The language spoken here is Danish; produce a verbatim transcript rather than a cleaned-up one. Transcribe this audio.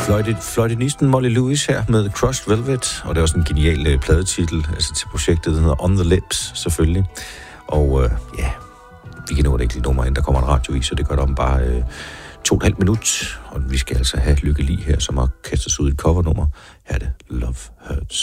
fløjtenisten Molly Lewis her med Crushed Velvet, og det er også en genial øh, pladetitel altså til projektet, der hedder On the Lips, selvfølgelig. Og øh, ja, vi kan nå et enkelt nummer, inden der kommer en radiovis, så det gør det om bare øh, to og et halvt minut, og vi skal altså have Lykke Li her, som har kastet sig ud i et covernummer. Her er det Love Hurts.